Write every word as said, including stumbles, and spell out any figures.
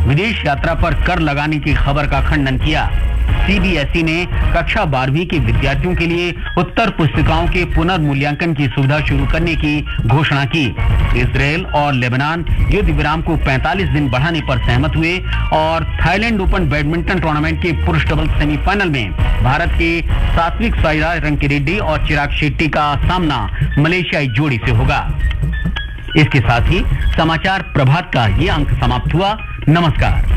विदेश यात्रा पर कर लगाने की खबर का खंडन किया। सीबीएसई ने कक्षा बारहवीं के विद्यार्थियों के लिए उत्तर पुस्तिकाओं के पुनर्मूल्यांकन की सुविधा शुरू करने की घोषणा की। इसराइल और लेबनान युद्ध विराम को पैंतालीस दिन बढ़ाने पर सहमत हुए और थाईलैंड ओपन बैडमिंटन टूर्नामेंट के पुरुष डबल सेमीफाइनल में भारत के सात्विक साईराज रंकीरेड्डी और चिराग शेट्टी का सामना मलेशियाई जोड़ी से होगा। इसके साथ ही समाचार प्रभात का ये अंक समाप्त हुआ। नमस्कार।